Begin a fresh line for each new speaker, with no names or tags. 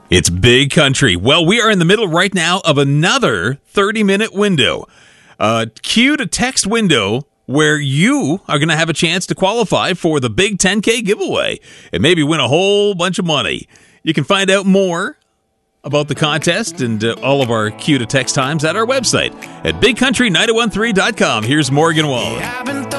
It's Big Country. Well, we are in the middle right now of another 30-minute window. Cue to text window where you are going to have a chance to qualify for the big 10K giveaway and maybe win a whole bunch of money. You can find out more about the contest and all of our cue to text times at our website at bigcountry913.com. Here's Morgan Wallen.